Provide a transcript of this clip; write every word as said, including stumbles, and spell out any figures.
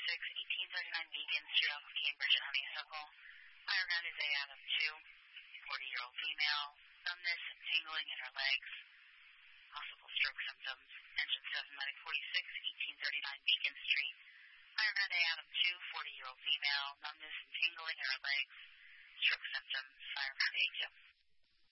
forty-six, eighteen thirty-nine Beacon Street off of Cambridge and Honeysuckle. Fire ground is A Adam two, forty-year-old female, numbness and tingling in her legs, possible stroke symptoms. Engine seven, medic forty-six, eighteen thirty-nine Beacon Street. Fire ground A Adam two, forty-year-old female, numbness and tingling in her legs, stroke symptoms. Fire ground A two.